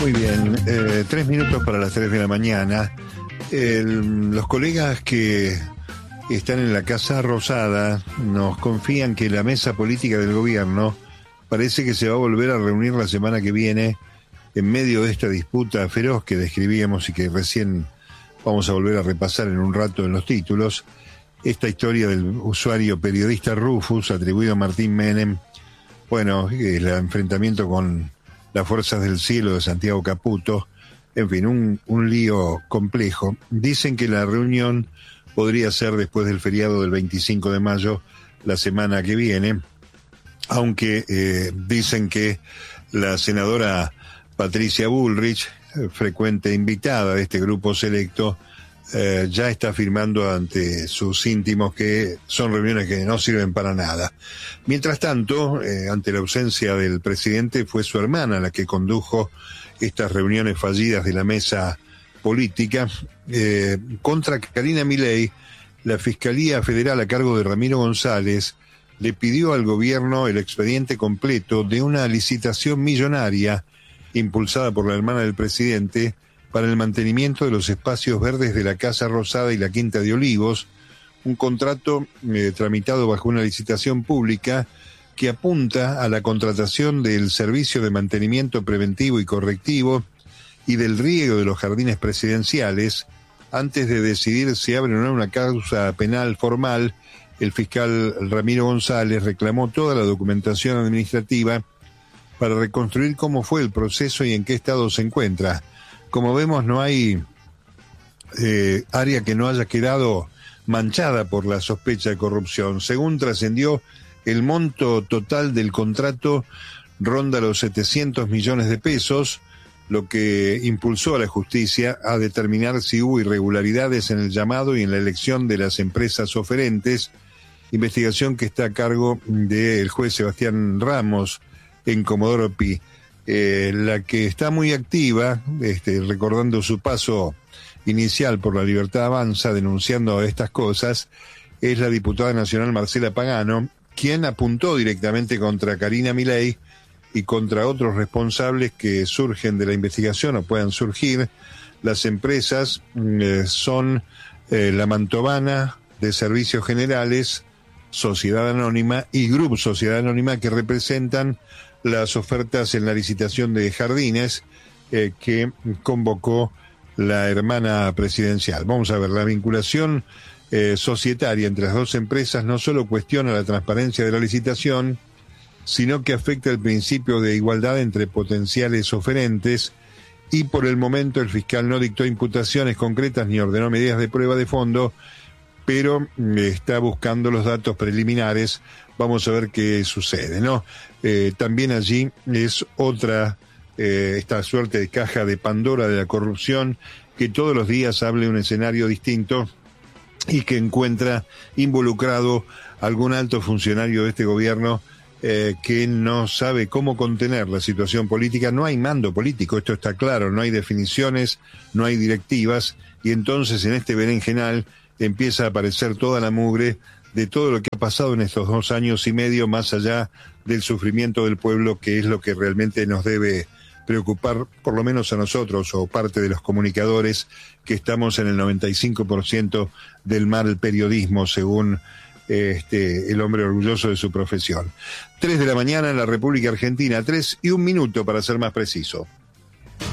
Muy bien, 3 minutos para las 3 de la mañana. Los colegas que están en la Casa Rosada nos confían que la mesa política del gobierno parece que se va a volver a reunir la semana que viene en medio de esta disputa feroz que describíamos y que recién vamos a volver a repasar en un rato en los títulos. Esta historia del usuario periodista Rufus, atribuido a Martín Menem, bueno, el enfrentamiento con las fuerzas del cielo de Santiago Caputo, en fin, un lío complejo. Dicen que la reunión podría ser después del feriado del 25 de mayo, la semana que viene, aunque dicen que la senadora Patricia Bullrich, frecuente invitada de este grupo selecto, ya está afirmando ante sus íntimos que son reuniones que no sirven para nada. Mientras tanto, ante la ausencia del presidente, fue su hermana la que condujo estas reuniones fallidas de la mesa política. Contra Karina Milei, la Fiscalía Federal a cargo de Ramiro González le pidió al gobierno el expediente completo de una licitación millonaria impulsada por la hermana del presidente para el mantenimiento de los espacios verdes de la Casa Rosada y la Quinta de Olivos, un contrato tramitado bajo una licitación pública que apunta a la contratación del servicio de mantenimiento preventivo y correctivo y del riego de los jardines presidenciales. Antes de decidir si abre o no una causa penal formal, el fiscal Ramiro González reclamó toda la documentación administrativa para reconstruir cómo fue el proceso y en qué estado se encuentra. Como vemos, no hay área que no haya quedado manchada por la sospecha de corrupción. Según trascendió, el monto total del contrato ronda los 700 millones de pesos, lo que impulsó a la justicia a determinar si hubo irregularidades en el llamado y en la elección de las empresas oferentes, investigación que está a cargo del juez Sebastián Ramos en Comodoro Pi. La que está muy activa, recordando su paso inicial por la Libertad Avanza, denunciando estas cosas, es la diputada nacional Marcela Pagano, quien apuntó directamente contra Karina Milei y contra otros responsables que surgen de la investigación o puedan surgir. Las empresas son la Mantovana de Servicios Generales, Sociedad Anónima y Grupo Sociedad Anónima, que representan las ofertas en la licitación de jardines que convocó la hermana presidencial. Vamos a ver, la vinculación societaria entre las dos empresas no solo cuestiona la transparencia de la licitación, sino que afecta el principio de igualdad entre potenciales oferentes, y por el momento el fiscal no dictó imputaciones concretas ni ordenó medidas de prueba de fondo, pero está buscando los datos preliminares. Vamos a ver qué sucede, ¿no? También allí es otra, esta suerte de caja de Pandora de la corrupción, que todos los días hable un escenario distinto y que encuentra involucrado algún alto funcionario de este gobierno que no sabe cómo contener la situación política. No hay mando político, esto está claro, no hay definiciones, no hay directivas, y entonces en este berenjenal empieza a aparecer toda la mugre de todo lo que ha pasado en estos 2 años y medio, más allá del sufrimiento del pueblo, que es lo que realmente nos debe preocupar, por lo menos a nosotros, o parte de los comunicadores, que estamos en el 95% del mal periodismo, según el hombre orgulloso de su profesión. 3 de la mañana en la República Argentina, 3:01 para ser más preciso.